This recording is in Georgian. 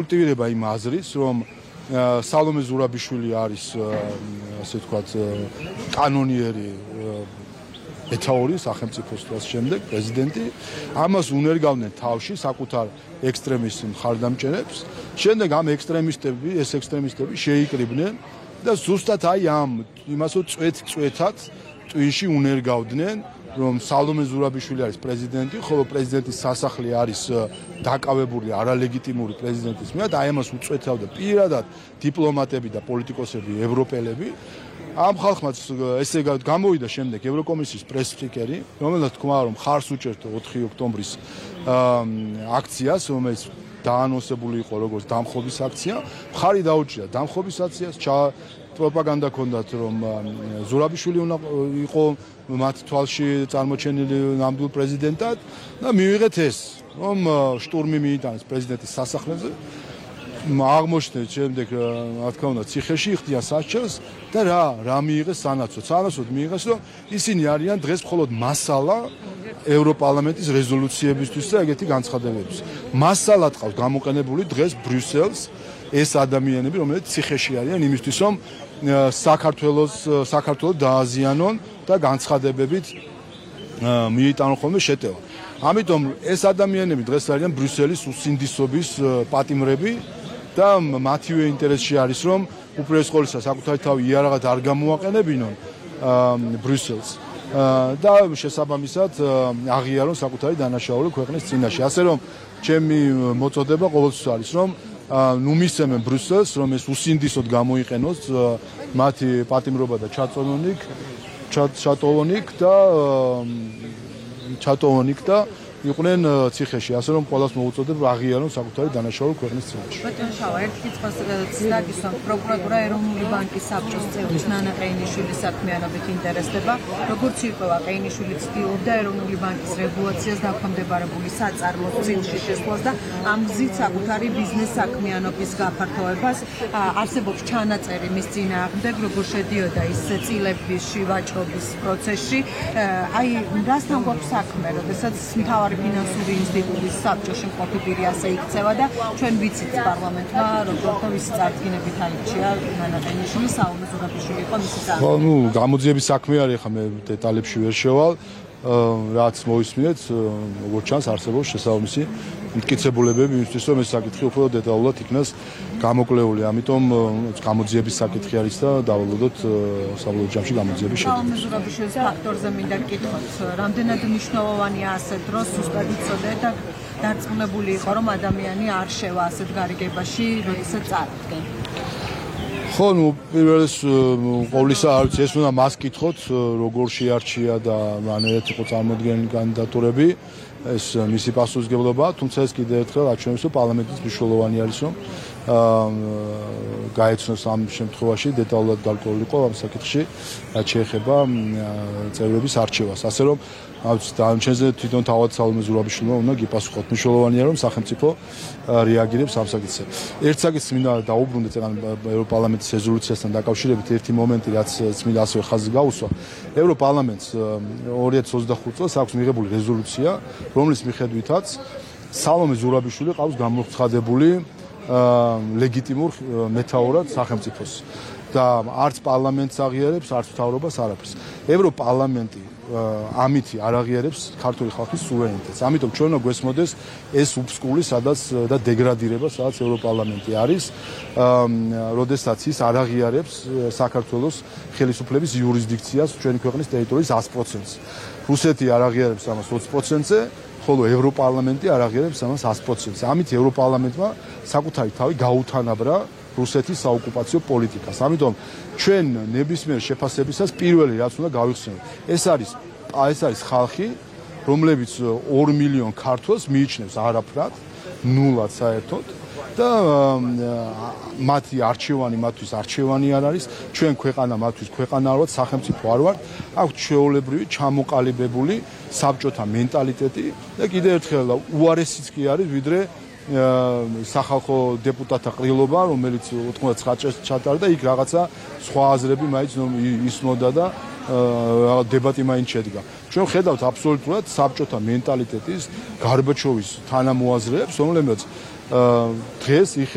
გამოტივირება იმ აზრის, რომ სალომე ზურაბიშვილი არის ასე ვთქვათ კანონიერი მეთაური სახელმწიფოს და შემდეგ პრეზიდენტი, ამას უნერგავდნენ თავში საკუთარ ექსტრემისტ მხარდამჭერებს, შემდეგ ამ ექსტრემისტები შეიკრიბნენ და ზუსტად აი ამ იმასო წვეთად ტვინში უნერგავდნენ, რომ სალომე ზურაბიშვილი არის პრეზიდენტი, ხოლო პრეზიდენტის სასახლე არის დაკავებული არალეგიტიმური პრეზიდენტის მიერ და აი ამას უწვეთავდა პირადად დიპლომატები და პოლიტიკოსები ევროპელები. ამ ხალხმაც ესე გამოვიდა შემდეგ ევროკომისიის პრეს-სპიკერი, რომელსაც თქვა, რომ ხარს უჭერდა 4 ოქტომბრის აქციას, რომელიც დაანონსებული იყო როგორც დამხობის აქცია, მხარი დაუჭირა დამხობის აქციას, პროპაგანდა ჰქონდათ, რომ ზურაბიშვილი უნდა იყო მათ თვალში წარმოჩენილი ნამდვილ პრეზიდენტად და მივიღეთ ეს, რომ შტურმი მიიტანეს პრეზიდენტის სასახლეზე. აღმოჩნდა შემდეგ, რა თქმა უნდა, ციხეში იხდიან სასჯელს და რა მიიღეს სანაცვლოდ. სანაცვლოდ მიიღეს, რომ ისინი არიან დღეს მხოლოდ მასალა ევროპარლამენტის რეზოლუციებისთვის და ეგეთი განცხადებების. მასალად ყავს გამოყენებული დღეს ბრიუსელს ეს ადამიანები, რომლებიც ციხეში არიან იმისთვის, რომ საქართველოს დააზიანონ და განცხადებებით მიიტანონ ხოლმე შეტევა. ამიტომ ეს ადამიანები დღეს არიან ბრიუსელის უსინდისობის პატიმრები და მათივე ინტერესში არის, რომ უპირველეს ყოვლისა საკუთარი თავი იარაღად არ გამოაყენებინონ ბრიუსელს და შესაბამისად აღიარონ საკუთარი დანაშაული ქვეყნის წინაშე. ასე რომ ჩემი მოწოდება ყოველთვის არის, რომ ნუ მისცემენ ბრიუსელს, რომ ეს უსინდისოდ გამოიყენოს მათი პატიმრობა და ჩატოვონიკ და იყვნენ ციხეში, ასე რომ ყველას მოუწოდებ აღიარონ საკუთარი დანაშაული ქვეყნის წინაშე. ბატონო შავა, ერთ კითხვას დაგისვამ, პროკურატურა ეროვნული ბანკის საბჭოს წევრის ნანა ყეინიშვილის საქმიანობით ინტერესდება, როგორც ირკვევა ყეინიშვილი ცდილობდა ეროვნული ბანკის რეგულაციას დაქვემდებარებული საწარმოს წილში შესვლას და ამ გზით საკუთარი ბიზნეს საქმიანობის გაფართოებას. არსებობს ჩანაწერი მის წინააღმდეგ, როგორ შედიოდა ის წილებისში ვაჭრობის პროცესში. აი, რასთან გვაქვს საქმე, როდესაც მთავარი ფინანსური ინსტიტუტის საბჭოში მყოფი პირი ასე იქცევა და ჩვენ ვიცით პარლამენტმა როგორ ვიცი წარდგინებით აირჩია ნანა ყეინიშვილი, სალომე ზურაბიშვილი იყო მისი წამყვანი. ხო, ნუ გამოძიების საქმე არის, ხა მე დეტალებში ვერ შევალ, რაც მოვისმინეთ, როგორც ჩანს არსებობს შესაბამისი მტკიცებულებები იმისთვის, რომ ეს საკითხი უფრო დეტალურად იქნას გამოკლეული. ამიტომ გამოძიების საკითხი არის და დავალოდოთ საბოლოო ჯამში გამოძიების შედეგი. სალომე ზურაბიშვილის ფაქტორზე მინდა გკითხოთ, რამდენად მნიშვნელოვანია ასე დროს ზუსტად იცოდე და დარწმუნებული იყო, რომ ადამიანი არ შევა ასეთ გარიგებაში, როდესაც წარდგენ. ხო, ნუ პირველს ყოვლისა არ ვიცი, ეს უნდა მას კითხოთ, როგორ შეარჩია და მანერად იყო წარმოდგენილი კანდიდატურები. ეს მისი პასუხისმგებლობა, თუმცა ეს კიდევ ერთხელ აჩვენებს, რომ პარლამენტის მნიშვნელოვანი არის, რომ გაეცნოს ამ შემთხვევაში დეტალურად გარკვეულიყო ამ საკითხში, რაც შეეხება წევრების არჩევას. ასე რომ, დამჩენზე თვითონ თავად სალომე ზურაბიშვილმა უნდა გიპასუხოთ. მნიშვნელოვანია, რომ სახელმწიფო რეაგირებს ამ საკითხზე. ერთ საკითხს მინდა დაუბრუნდეთ ევროპარლამენტის რეზოლუციასთან დაკავშირებით ერთი მომენტი, რაც მინდა ასევე ხაზი გაუსვა. ევროპარლამენტს 2025 წელს აქვს მიღებული რეზოლუცია, რომლის მიხედვითაც სალომე ზურაბიშვილი ყავს გამოცხადებული ლეგიტიმურ მეთაურად სახელმწიფოს და არც პარლამენტს აღიარებს, არც მთავრობას არაფერს. ევროპარლამენტი ამითი არ აღიარებს ქართული ხალხის სუვერენიტეტს. ამიტომ ჩვენ უნდა გვესმოდეს ეს უფსკული, სადაც და დეგრადირება, სადაც ევროპარლამენტი არის, როდესაც ის არ აღიარებს საქართველოს ხელისუფლების იურისდიქციას ჩვენი ქვეყნის ტერიტორიის 100%-ს. რუსეთი არ აღიარებს ამას 20%-ზე, ხოლო ევროპარლამენტი არ აღიარებს ამას 100%-ზე. ამით ევროპარლამენტმა საკუთარი თავი გაუთანაბრა რუსეთის საოკუპაციო პოლიტიკას. ამიტომ ჩვენ ნებისმიერ შეფასებისას პირველი რაც უნდა გავიხსენოთ, ეს არის ხალხი, რომლებიც 2 მილიონ ქართველს მიიჩნევს არაფრად, ნულად საერთოდ და მათი არჩევანი მათთვის არჩევანი არ არის, ჩვენ ქვეყანა მათთვის ქვეყანა არ ვართ, სახელმწიფო არ ვართ, აქვს ჩვეულებრივი ჩამოყალიბებული საბჭოთა მენტალიტეტი და კიდევ ერთხელ უარესიც კი არის, ვიდრე სახალხო დეპუტატთა ყრილობა, რომელიც 99 წელს ჩატარდა, იქ რაღაცა სხვა აზრები მაინც ისმოდა და დებატი მაინც შედგა. ჩვენ ხედავთ აბსოლუტურად საბჭოთა მენტალიტეტის, გარბაჩოვის თანამოაზრეებს, რომლებიც დღეს